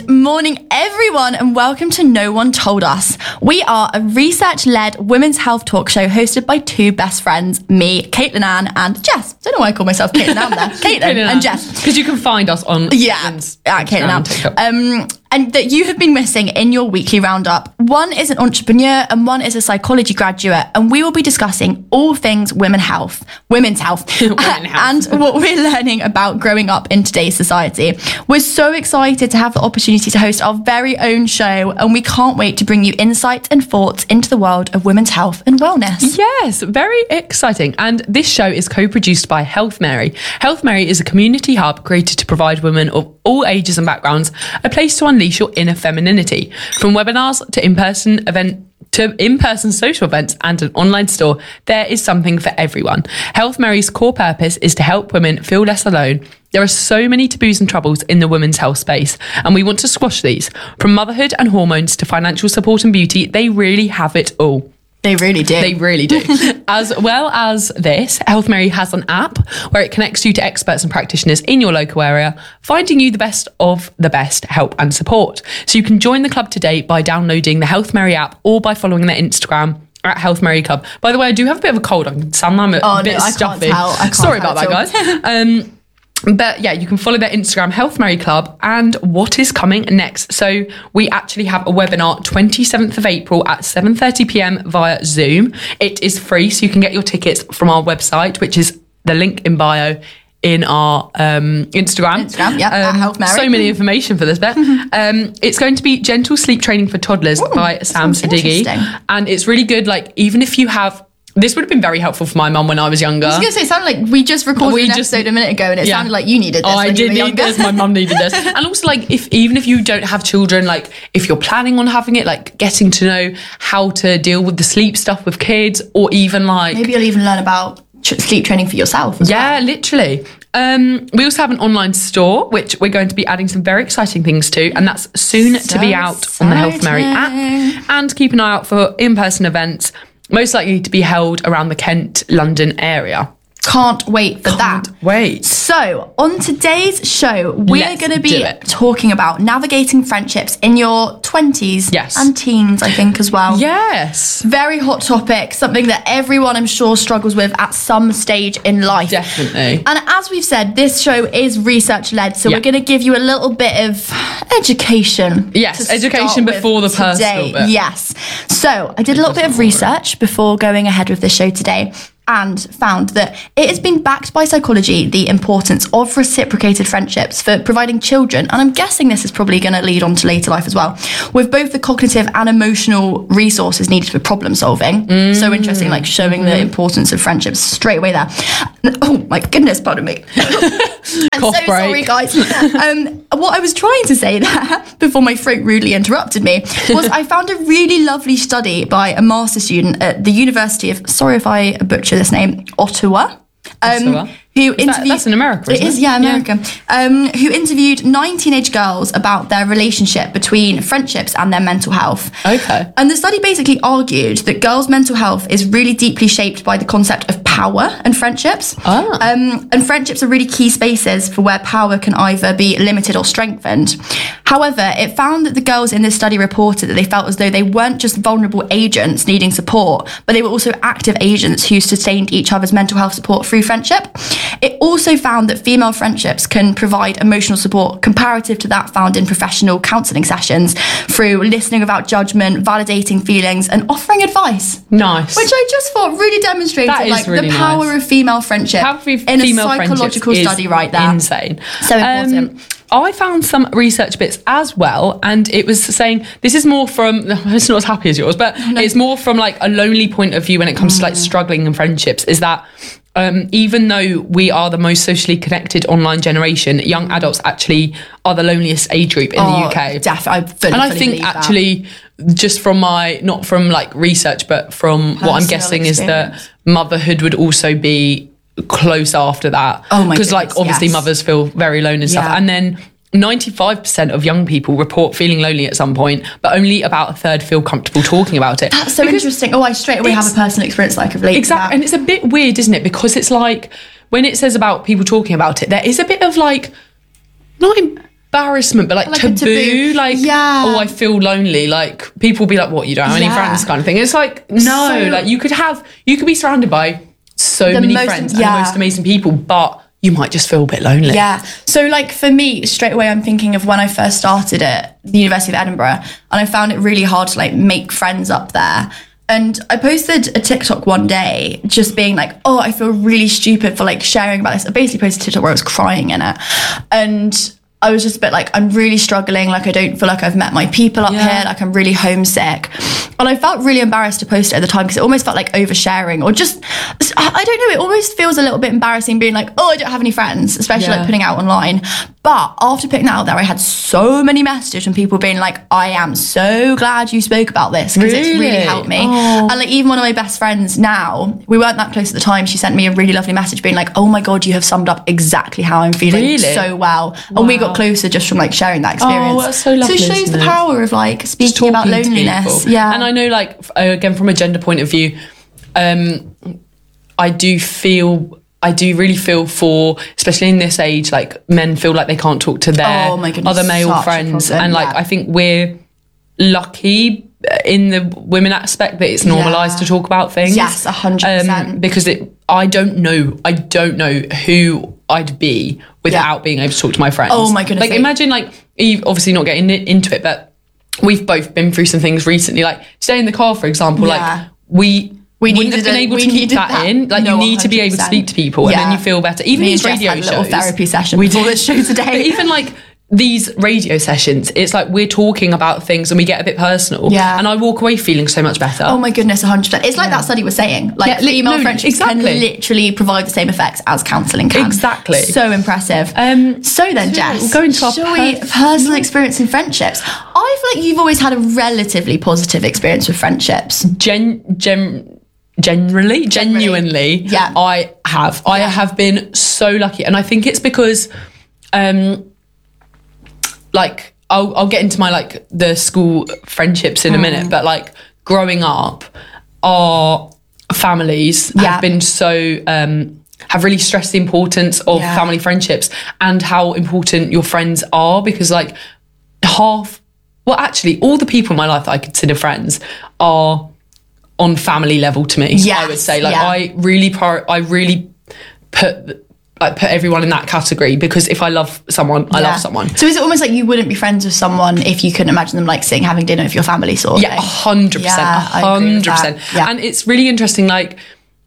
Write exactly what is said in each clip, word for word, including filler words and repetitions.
Good morning, everyone, and welcome to No One Told Us. We are a research-led women's health talk show hosted by two best friends, me, Caitlin Ann, and Jess. I don't know why I call myself Caitlin Ann there. Caitlin, Caitlin and Jess. Because you can find us on yeah, at Caitlin Ann. Um, and that you have been missing in your weekly roundup. One is an entrepreneur and one is a psychology graduate, and we will be discussing all things women health, women's health, women health. and what we're learning about growing up in today's society. We're so excited to have the opportunity to host our very own show, and we can't wait to bring you insights and thoughts into the world of women's health and wellness. Yes, very exciting. And this show is co-produced by Health Mary. Health Mary is a community hub created to provide women of all ages and backgrounds a place to unleash your inner femininity. From webinars to in-person event to in-person social events and an online store, there is something for everyone. Health Mary's core purpose is to help women feel less alone. There are so many taboos and troubles in the women's health space, and we want to squash these. From motherhood and hormones to financial support and beauty, they really have it all. They really do. They really do. As well as this, Health Mary has an app where it connects you to experts and practitioners in your local area, finding you the best of the best help and support. So you can join the club today by downloading the Health Mary app or by following their Instagram at Health Mary Club. By the way, I do have a bit of a cold. I can sound like I'm a oh, bit no, stuffy. I can't tell. I can't Sorry tell about that, guys. Um, But yeah, you can follow their Instagram, Health Mary Club, and what is coming next. So we actually have a webinar twenty-seventh of April at seven thirty p.m. via Zoom. It is free, so you can get your tickets from our website, which is the link in bio in our um, Instagram. Instagram, yeah, um, at Health Mary. So many information for this bit. um, it's going to be Gentle Sleep Training for Toddlers Ooh, by Sam Sadeghi. And it's really good, like, even if you have... This would have been very helpful for my mum when I was younger. I was going to say, it sounded like we just recorded we an just, episode a minute ago and it yeah. sounded like you needed this oh, when I did you were need younger. this. My mum needed this. And also, like, if even if you don't have children, like, if you're planning on having it, like, getting to know how to deal with the sleep stuff with kids, or even, like... Maybe you'll even learn about tr- sleep training for yourself as yeah, well. literally. Um, we also have an online store, which we're going to be adding some very exciting things to, and that's soon So to be out exciting. on the Health Mary app. And keep an eye out for in-person events, most likely to be held around the Kent, London area. Can't wait for Can't that. wait. So, on today's show, we're Let's going to do be it. talking about navigating friendships in your twenties Yes. and teens, I think, as well. Yes. Very hot topic, something that everyone, I'm sure, struggles with at some stage in life. Definitely. And as we've said, this show is research-led, so Yeah. we're going to give you a little bit of education. Yes, to education start with before the personal today. bit. Yes. So I did a little bit of research before going ahead with this show today, and found that it has been backed by psychology, the importance of reciprocated friendships for providing children, and I'm guessing this is probably going to lead on to later life as well, with both the cognitive and emotional resources needed for problem solving. Mm. So interesting, like showing mm-hmm. the importance of friendships straight away there. Oh my goodness, pardon me. I'm Cough so break. sorry, guys. Um, what I was trying to say there, before my throat rudely interrupted me, was I found a really lovely study by a master student at the University of, sorry if I butcher this name, Ottawa. Um, Ottawa. Who Is that- interviewed, that's in America, It isn't is, it? yeah, America. Yeah. Um, who interviewed nine teenage girls about their relationship between friendships and their mental health. Okay. And the study basically argued that girls' mental health is really deeply shaped by the concept of power and friendships. Ah. Um, and friendships are really key spaces for where power can either be limited or strengthened. However, it found that the girls in this study reported that they felt as though they weren't just vulnerable agents needing support, but they were also active agents who sustained each other's mental health support through friendship. It also found that female friendships can provide emotional support comparative to that found in professional counselling sessions through listening without judgment, validating feelings, and offering advice. Nice. Which I just thought really demonstrated That is like really the power nice. of female friendship Power of in a female psychological friendships study is right there. Insane. So important. Um, I found some research bits as well, and it was saying this is more from, it's not as happy as yours, but no. It's more from like a lonely point of view when it comes mm. to like struggling in friendships, is that um, even though we are the most socially connected online generation, young adults actually are the loneliest age group in oh, the U K. Def- I fully, and I fully think that. actually, just from my, not from like research, but from Personal what I'm guessing experience. Is that motherhood would also be close after that. Oh my Because like goodness, obviously yes. mothers feel very alone and stuff. Yeah. And then ninety-five percent of young people report feeling lonely at some point, but only about a third feel comfortable talking about it. That's so Because interesting. Oh, I straight away have a personal experience like of late. Exactly. And it's a bit weird, isn't it? Because it's like, when it says about people talking about it, there is a bit of like, not in, embarrassment, but like, Like a taboo, taboo. like, Yeah. oh, I feel lonely. Like, people will be like, what, you don't have any Yeah. friends kind of thing. It's like, no, So- like, you could have, you could be surrounded by so The many most- friends yeah. and the most amazing people, but you might just feel a bit lonely. Yeah. So like for me, straight away I'm thinking of when I first started at the University of Edinburgh, and I found it really hard to like make friends up there. And I posted a TikTok one day just being like, oh, I feel really stupid for like sharing about this. I basically posted a TikTok where I was crying in it. And I was just a bit like, I'm really struggling. Like, I don't feel like I've met my people up Yeah. here. Like, I'm really homesick. And I felt really embarrassed to post it at the time because it almost felt like oversharing or just, I don't know, it almost feels a little bit embarrassing being like, oh, I don't have any friends, especially Yeah. like putting it out online. But after putting that out there, I had so many messages from people being like, I am so glad you spoke about this because it's really Really? helped me. Oh. And like, even one of my best friends now, we weren't that close at the time, she sent me a really lovely message being like, oh my God, you have summed up exactly how I'm feeling Really? so well. And we got Wow. closer just from like sharing that experience. Oh, that's so lovely, So it shows isn't the it? power of like speaking about talking to loneliness. people. Yeah. And I know, like, f- uh, again, from a gender point of view, um, I do feel, I do really feel for, especially in this age, like, men feel like they can't talk to their Oh my goodness, other male such a friends. problem, And, like, yeah. I think we're lucky in the women aspect that it's normalised Yeah. to talk about things. Yes, one hundred percent. Um, because it, I don't know, I don't know who I'd be without Yeah. being able to talk to my friends. Oh my goodness, Like, like- imagine, like, Eve, obviously not getting i- into it, but we've both been through some things recently. Like, stay in the car, for example. Yeah. Like, we We wouldn't needed have been a- able we to keep needed that, that. in. Like, No, you need to be able to one hundred percent. speak to people, and then Yeah. you feel better. Even Me these and Jess radio had a shows, little therapy session we before did. this show today. But even like these radio sessions, it's like we're talking about things and we get a bit personal. Yeah. And I walk away feeling so much better. Oh my goodness, one hundred percent. It's like that study was saying. Like, Yeah, li- female no, friendships exactly. can literally provide the same effects as counselling can. Exactly. So impressive. Um, so then, so Jess, we'll go into our shall we pers- personal experience in friendships? I feel like you've always had a relatively positive experience with friendships. Gen, gen, generally, genuinely, Yeah. I have. I Yeah. have been so lucky. And I think it's because, um, like, I'll, I'll get into my, like, the school friendships in a Mm. minute, but, like, growing up, our families Yeah. have been so, um, have really stressed the importance of Yeah. family friendships and how important your friends are, because, like, half, well, actually, all the people in my life that I consider friends are on family level to me. I Yes, would say, like, yeah. I really, prior- I really put, like, put everyone in that category, because if I love someone, I Yeah. love someone. So is it almost like you wouldn't be friends with someone if you couldn't imagine them like sitting having dinner with your family sort of Yeah, a thing? hundred percent, a Yeah, I agree with hundred percent. that. Yeah. And it's really interesting. Like,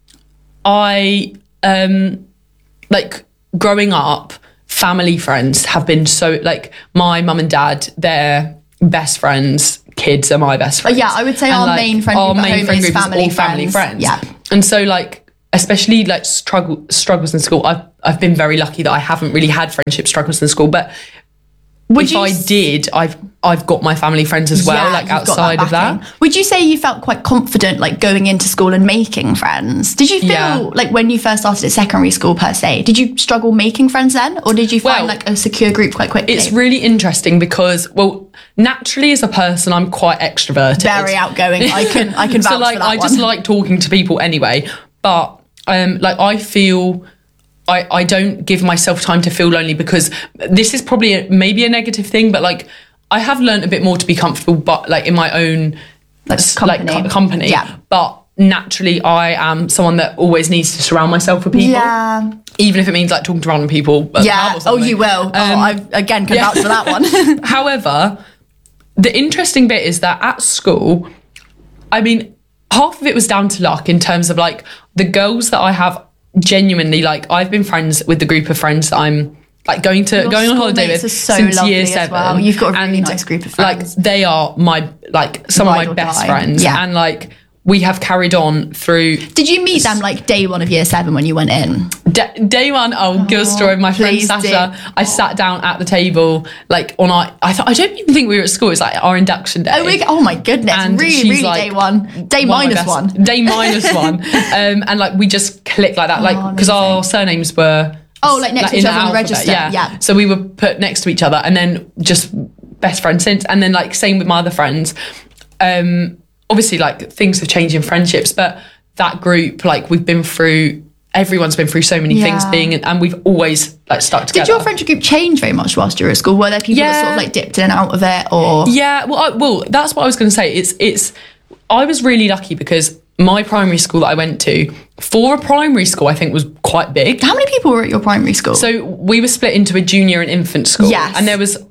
I, um, like, growing up, family friends have been so, like, my mum and dad, they're best friends. Kids are my best friends. yeah, I would say And, our like, main friend our group at main home friend is group family all family friends. friends. Yeah. And so, like, especially like struggle struggles in school, I've I've been very lucky that I haven't really had friendship struggles in school. But Would if you I s- did, I've I've got my family friends as well, Yeah, like you've got outside of backing. that. Would you say you felt quite confident like going into school and making friends? Did you feel Yeah. like when you first started at secondary school per se, did you struggle making friends then? Or did you find Well, like a secure group quite quickly? It's really interesting because, well, naturally as a person, I'm quite extroverted. very outgoing. I can I can vouch so like for that I one. just like talking to people anyway. But um, like I feel. I, I don't give myself time to feel lonely, because this is probably a, maybe a negative thing, but like I have learned a bit more to be comfortable, but like in my own Like s- company. co- company. Yeah. But naturally, I am someone that always needs to surround myself with people, Yeah. even if it means like talking to random people. at the Yeah. pub or Oh, something. you will. oh, Um, I again can yeah. vouch for that one. However, the interesting bit is that at school, I mean, half of it was down to luck in terms of like the girls that I have genuinely, like I've been friends with the group of friends that I'm like going to Your going on holiday schoolmates with are so since lovely year as seven. well. You've got a really And, nice group of like, friends. they are my like some Ride of or my best die. friends, Yeah. and like we have carried on through Did you meet them like day one of year seven when you went in? Da- day one. I'll give a story of my friend please Sasha. do. I sat down at the table, like on our. I thought I don't even think we were at school. It's like our induction day. Oh, we, oh my goodness! And really, she's really like day one, day one of my minus best- one. day minus one, um, and like we just clicked like that, like because amazing. our surnames were Oh, like next to each in other on the alphabet, register, yeah. So we were put next to each other, and then just best friends since. And then like same with my other friends. Um, obviously, like things have changed in friendships, but that group, like we've been through everyone's been through so many Yeah. things being, and we've always like stuck together. Did your friendship group change very much whilst you were at school? Were there people that Yeah. sort of like dipped in and out of it, or Yeah, well, I, well, that's what I was going to say. It's, it's. I was really lucky because my primary school that I went to, for a primary school, I think was quite big. how many people were at your primary school? So we were split into a junior and infant school. Yes. And there was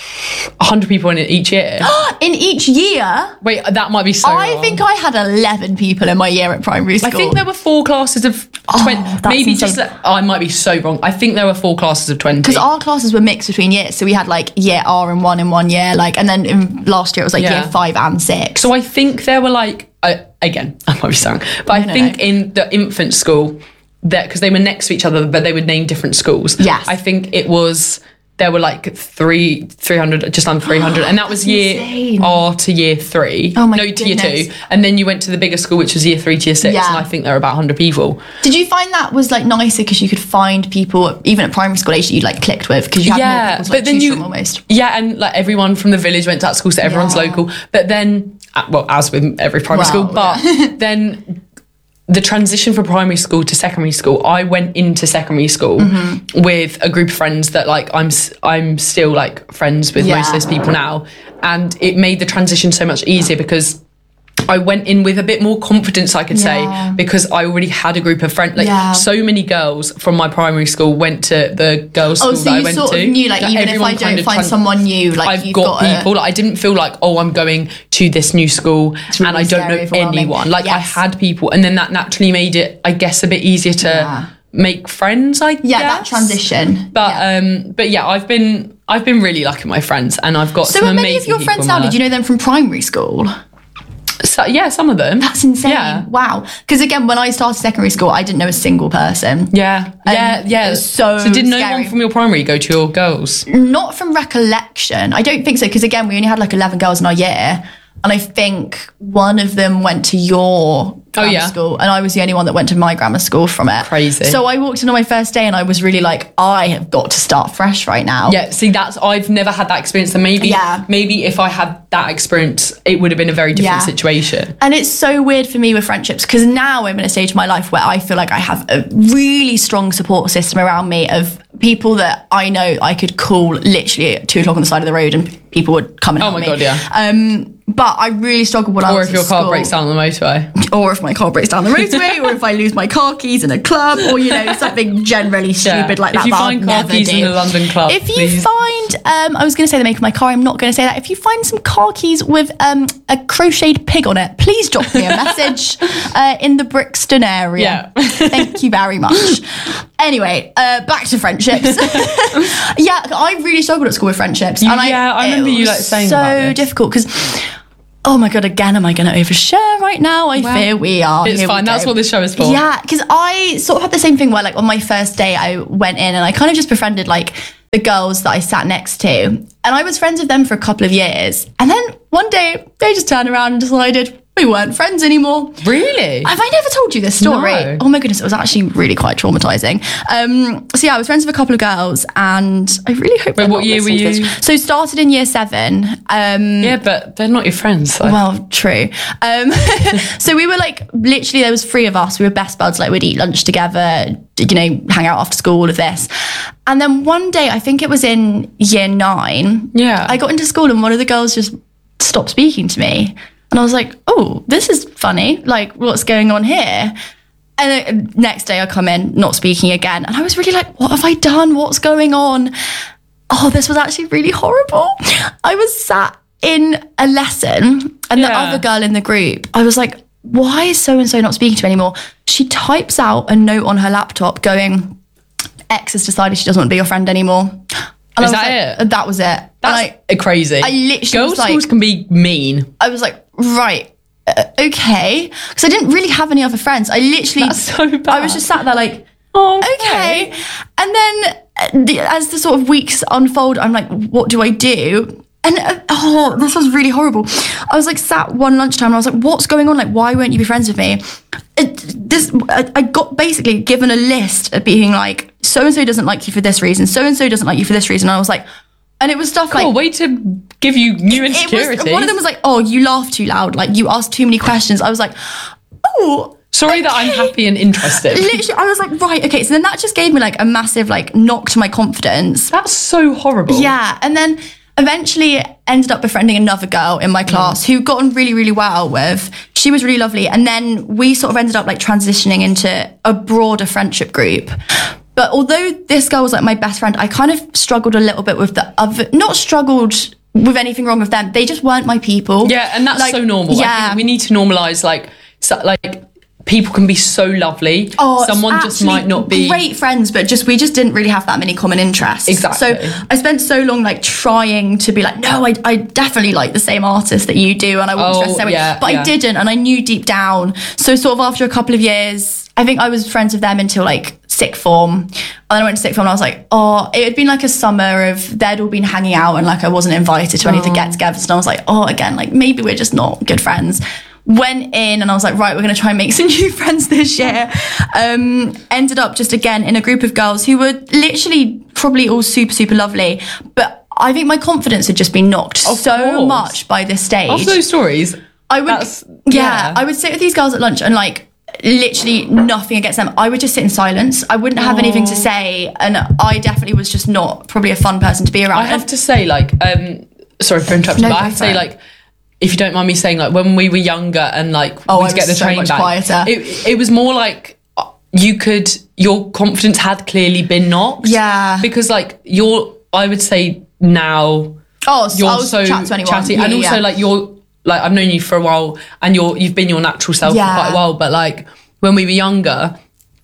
one hundred people in it each year. in each year, Wait, that might be so I wrong. think I had eleven people in my year at primary school. I think there were four classes of twenty. that's maybe insane. just, that- oh, I might be so wrong. I think there were four classes of twenty. because our classes were mixed between years, so we had like year R and one in one year, like, and then in last year it was like Yeah. year five and six. So I think there were like, uh, again, I might be so wrong, but I no, think no. in the infant school, that because they were next to each other, but they would name different schools. Yes. I think it was, there were like three, three hundred, just under three hundred. And that was year insane. R to year three. Oh my No, to year goodness. two. And then you went to the bigger school, which was year three to year six. Yeah. And I think there were about one hundred people. Did you find that was like nicer because you could find people even at primary school age that you like clicked with because you had more Yeah, people to but like, then choose you from almost? yeah, and like everyone from the village went to that school, so everyone's Yeah. local. But then, uh, well, as with every primary Well, school, but then the transition from primary school to secondary school, I went into secondary school Mm-hmm. with a group of friends that like I'm s- I'm still like friends with most Yeah. of those people now, and it made the transition so much easier because I went in with a bit more confidence, I could Yeah. say, because I already had a group of friends. Like Yeah. so many girls from my primary school went to the girls' Oh, school so that I you went sort to. of knew, like, even if everyone I don't kind of find tran- someone new, like, I've you've got, got a- people. Like, I didn't feel like, oh, I'm going to this new school really and I don't know scary, overwhelming. anyone. Like I Yes. had people, and then that naturally made it, I guess, a bit easier to Yeah. make friends. I Yeah, guess. that transition. But Yeah. um, but yeah, I've been I've been really lucky with my friends, and I've got So some are many amazing of your friends people now, in my did you know them from primary school? So, yeah, some of them. That's insane. Yeah. Wow. Because again, when I started secondary school, I didn't know a single person. Yeah, yeah, yeah. it's so did no scary. one from your primary go to your girls? Not from recollection. I don't think so. Because again, we only had like eleven girls in our year. And I think one of them went to your grammar yeah. school. And I was the only one that went to my grammar school from it. Crazy. So I walked in on my first day and I was really like, I have got to start fresh right now. Yeah, see, that's I've never had that experience, and maybe Yeah. maybe if I had that experience, it would have been a very different Yeah. situation. And it's so weird for me with friendships because now I'm in a stage of my life where I feel like I have a really strong support system around me of people that I know I could call literally at two o'clock on the side of the road and people would come and Oh help my me. god, yeah. Um, but I really struggled when I Or was if your at car school. breaks down on the motorway. Or if my car breaks down the motorway, or if I lose my car keys in a club, or you know something generally stupid like If that. you that find I'd car never keys do. in a London club, if you please. find, um, I was going to say the make of my car. I'm not going to say that. If you find some car keys with um, a crocheted pig on it, please drop me a message uh, in the Brixton area. Yeah. Thank you very much. Anyway, uh, back to friendships. Yeah, I really struggled at school with friendships. You- and I, yeah, I it remember you, was like, saying so about this. difficult because. Oh my god! Again, am I going to overshare right now? I Well, fear we are. It's Here we fine. That's go. what this show is for. Yeah, because I sort of had the same thing where, like, on my first day, I went in and I kind of just befriended like the girls that I sat next to, and I was friends with them for a couple of years, and then one day they just turned around and decided we weren't friends anymore. Really? Have I never told you this story? No. Oh my goodness, it was actually really quite traumatizing. Um, so yeah, I was friends with a couple of girls, and I really hope. they're what not year were listening to you? this. So started in year seven. Um, Yeah, but they're not your friends. So. well, true. Um, so we were like, literally, there was three of us. We were best buds. Like, we'd eat lunch together, you know, hang out after school, all of this. And then one day, I think it was in year nine. Yeah. I got into school and one of the girls just stopped speaking to me. And I was like, oh, this is funny. Like, what's going on here? And then next day I come in, not speaking again. And I was really like, what have I done? What's going on? Oh, this was actually really horrible. I was sat in a lesson and the Yeah. other girl in the group, I was like, why is so-and-so not speaking to me anymore? She types out a note on her laptop going, X has decided she doesn't want to be your friend anymore. And Is I was that like, it? That was it. And That's I, crazy. I literally Girls' was like- schools can be mean. I was like, right, uh, okay. Because I didn't really have any other friends. I literally, That's so bad. I was just sat there like, Oh, okay. And then uh, the, as the sort of weeks unfold, I'm like, what do I do? And uh, oh, this was really horrible. I was like sat one lunchtime and I was like, what's going on? Like, why won't you be friends with me? It, this, I, I got basically given a list of being like, so-and-so doesn't like you for this reason. So-and-so doesn't like you for this reason. And I was like, and it was stuff Cool, like, way to give you new it insecurities. was, one of them was like, oh, you laugh too loud. Like, you ask too many questions. I was like, oh, Sorry that I'm happy and interested. Literally, I was like, right, okay. So then that just gave me like a massive like knock to my confidence. That's so horrible. Yeah. And then eventually ended up befriending another girl in my class mm. who got on really, really well with. She was really lovely. And then we sort of ended up like transitioning into a broader friendship group. But although this girl was like my best friend, I kind of struggled a little bit with the other, not struggled with anything wrong with them. They just weren't my people. Yeah, and that's like, so normal. Yeah. I think we need to normalise like, so, like, people can be so lovely. Oh, someone just might not be great friends, but just we just didn't really have that many common interests. Exactly. So I spent so long like trying to be like, no, I, I definitely like the same artist that you do, and I wouldn't oh, dress the same yeah, way. But yeah. I didn't, and I knew deep down. So sort of after a couple of years, I think I was friends with them until like sixth form. And then I went to sixth form and I was like, oh, it had been like a summer of they'd all been hanging out and like I wasn't invited to any of the get-togethers. And I was like, oh, again, like maybe we're just not good friends. Went in and I was like, right, we're going to try and make some new friends this year. Um, ended up just again in a group of girls who were literally probably all super, super lovely. But I think my confidence had just been knocked Of so course. much by this stage. After those stories, I would, that's, yeah, yeah, I would sit with these girls at lunch and like, literally nothing against them. I would just sit in silence. I wouldn't have Aww. anything to say, and I definitely was just not probably a fun person to be around. I have to say, like, um, sorry for interrupting, No, but I go have to for say, it. like, if you don't mind me saying, like, when we were younger and like Oh, we'd I get the was so train much back, quieter. It, it was more like you could, your confidence had clearly been knocked. Yeah. Because like you're, I would say now, Oh, so you're I was so chat to anyone. chatty, Yeah, and also yeah. like you're like I've known you for a while, and you're you've been your natural self Yeah. for quite a while. But like when we were younger,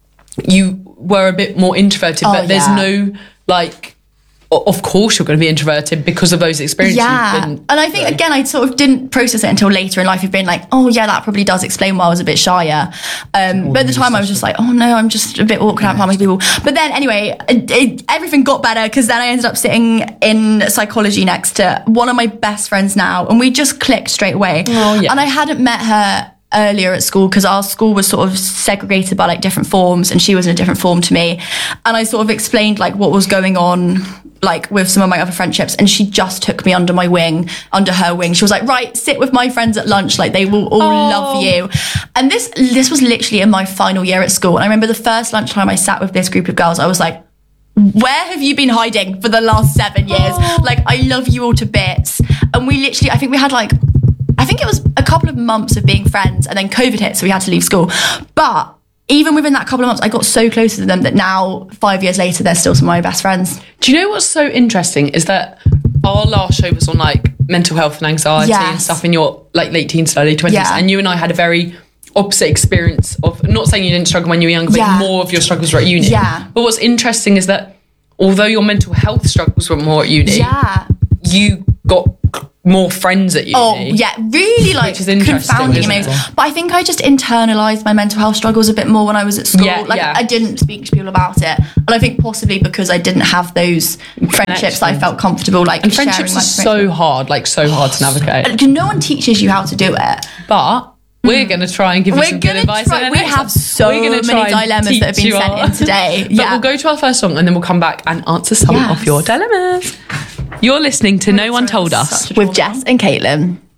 you were a bit more introverted. Oh, but there's yeah. no like, o- of course you're going to be introverted because of those experiences. Yeah, you've and been I think through. again, I sort of didn't process it until later in life of being like, oh yeah, that probably does explain why I was a bit shyer. Um, but at the time, I was just like, oh no, I'm just a bit awkward around family people. But then anyway, it, it, everything got better because then I ended up sitting in psychology next to one of my best friends now, and we just clicked straight away. Oh, yeah. And I hadn't met her earlier at school because our school was sort of segregated by like different forms, and she was in a different form to me. And I sort of explained like what was going on like with some of my other friendships, and she just took me under my wing, under her wing. She was like, right, sit with my friends at lunch, like they will all Oh. love you. And this this was literally in my final year at school, and I remember the first lunchtime I sat with this group of girls, I was like, where have you been hiding for the last seven years? Oh. Like, I love you all to bits. And we literally, I think we had like I think it was a couple of months of being friends, and then COVID hit, so we had to leave school. But even within that couple of months, I got so close to them that now, five years later, they're still some of my best friends. Do you know what's so interesting is that our last show was on like mental health and anxiety and Yes. stuff in your like late teens, early twenties, Yeah. and you and I had a very opposite experience of, not saying you didn't struggle when you were younger, but Yeah. more of your struggles were at uni. Yeah. But what's interesting is that although your mental health struggles were more at uni, Yeah. you got more friends at uni. Oh, yeah, really like Which is interesting, confounding isn't amazing. it? But I think I just internalized my mental health struggles a bit more when I was at school. Yeah, like yeah. I didn't speak to people about it. And I think possibly because I didn't have those friendships that I felt comfortable like And sharing friendships my are experience so hard, like so hard to navigate. with. No one teaches you how to do it. But we're going to try and give you We're some good gonna advice. try- in the we next have one. so We're gonna many try and dilemmas that have been teach you sent our- in today. But Yeah. we'll go to our first song and then we'll come back and answer some Yes. of your dilemmas. You're listening to No One Told Us. With Jess and Caitlin.